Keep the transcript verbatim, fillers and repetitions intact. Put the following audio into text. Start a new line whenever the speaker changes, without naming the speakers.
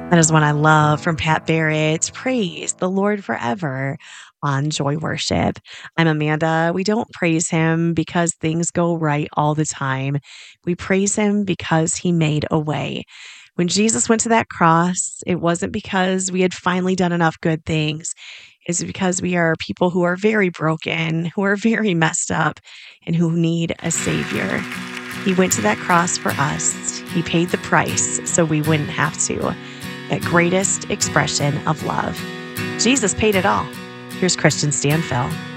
That is one I love from Pat Barrett. Praise the Lord forever on Joy Worship. I'm Amanda. We don't praise him because things go right all the time. We praise him because he made a way. When Jesus went to that cross, it wasn't because we had finally done enough good things. It's because we are people who are very broken, who are very messed up, and who need a savior. He went to that cross for us. He paid the price so we wouldn't have to. That greatest expression of love. Jesus paid it all. Here's Christian Stanfill.